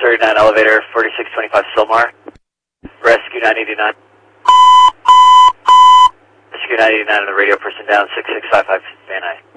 39 elevator, 4625 Silmar. Rescue 989. Rescue 989 on the radio, person down, 6655 Van Nuys.